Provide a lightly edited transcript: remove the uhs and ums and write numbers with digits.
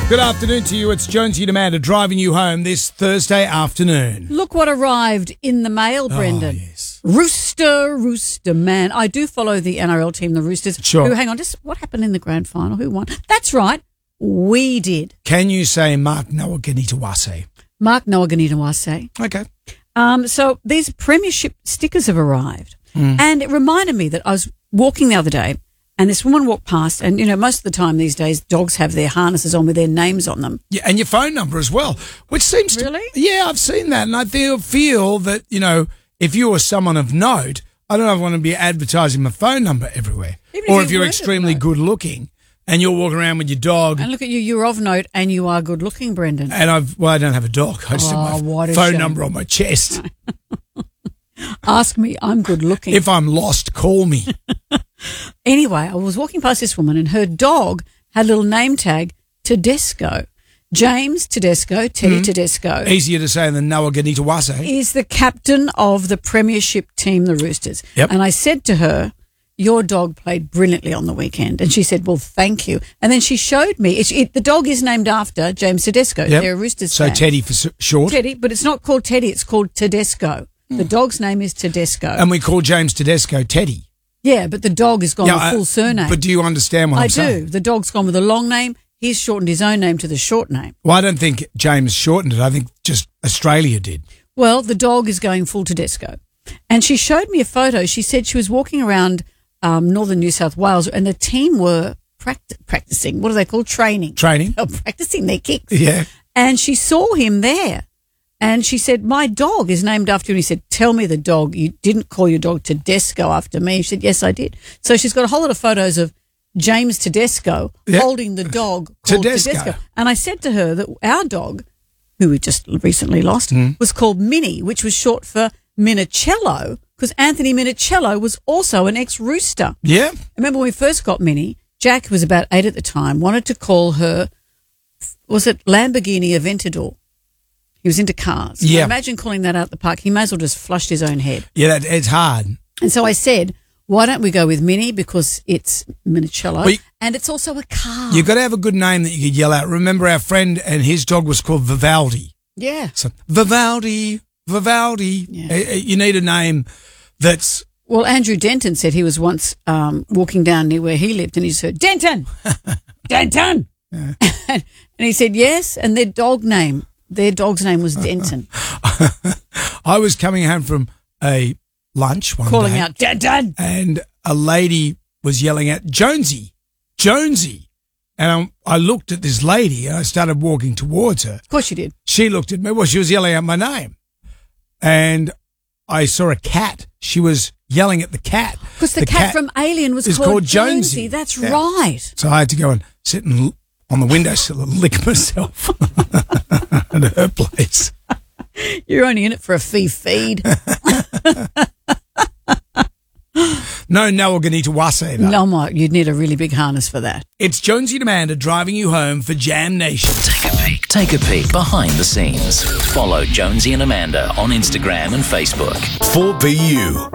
Good afternoon to you. It's Jonesy and Amanda driving you home this Thursday afternoon. Look what arrived in the mail, Brendan. Oh, yes. Rooster man. I do follow the NRL team, the Roosters. Sure. Hang on, just what happened in the grand final? Who won? That's right. We did. Can you say Mark Nawaqanitawase? Mark Nawaqanitawase. Okay. So these premiership stickers have arrived. And it reminded me that I was walking the other day and this woman walked past, and, you know, most of the time these days dogs have their harnesses on with their names on them. Yeah, and your phone number as well, which seems Really? Yeah, I've seen that, and I feel that, you know, if you are someone of note, I don't want to be advertising my phone number everywhere. Even Or if if you you're weren't of extremely note. good looking and you're walking around with your dog. And look at you, you're of note and you are good looking, Brendan. And I don't have a dog. I just have what my a phone shame. number on my chest. Ask me, I'm good looking. If I'm lost, call me. Anyway, I was walking past this woman and her dog had a little name tag, Tedesco. James Tedesco, Teddy Tedesco, Easier to say than Nawaqanitawase. is the captain of the premiership team, the Roosters. Yep. And I said to her, your dog played brilliantly on the weekend. And she said, well, thank you. And then she showed me, the dog is named after James Tedesco. Yep. They're a Roosters So fan. Teddy for short. Teddy, but it's not called Teddy, it's called Tedesco. The dog's name is Tedesco. And we call James Tedesco Teddy. Yeah, but the dog has gone with full surname. But do you understand what I I'm do. saying? The dog's gone with a long name. He's shortened his own name to the short name. Well, I don't think James shortened it. I think just Australia did. Well, the dog is going full Tedesco. And she showed me a photo. She said she was walking around northern New South Wales and the team were practicing. What are they called? Training. Practicing their kicks. Yeah. And she saw him there. And she said, my dog is named after you. And he said, tell me the dog. You didn't call your dog Tedesco after me. She said, yes, I did. So she's got a whole lot of photos of James Tedesco holding the dog called Tedesco. And I said to her that our dog, who we just recently lost, was called Minnie, which was short for Minicello, because Anthony Minicello was also an ex-Rooster. Yeah. I remember when we first got Minnie, Jack, who was about 8 at the time, wanted to call her, was it Lamborghini Aventador? He was into cars. Yeah. So imagine calling that out the park. He may as well just flushed his own head. Yeah, it's hard. And so I said, why don't we go with Minnie, because it's Minicello, Well, and it's also a car. You've got to have a good name that you could yell out. Remember our friend and his dog was called Vivaldi. Yeah. So Vivaldi. Yeah. You need a name that's... Well, Andrew Denton said he was once walking down near where he lived and he just heard, Denton! Denton! Yeah. And he said, yes, and their dog's name was Denton. I was coming home from a lunch one Calling day, out, Denton! and a lady was yelling out, Jonesy. And I looked at this lady and I started walking towards her. Of course you did. She looked at me. Well, she was yelling out my name. And I saw a cat. She was yelling at the cat. Because the cat from Alien was is called Jonesy. That's right. So I had to go and sit on the windowsill and lick myself at her place. You're only in it for a feed. No Nawaqanitawase, though. No, Mark, you'd need a really big harness for that. It's Jonesy and Amanda driving you home for Jam Nation. Take a peek behind the scenes. Follow Jonesy and Amanda on Instagram and Facebook. 4BU.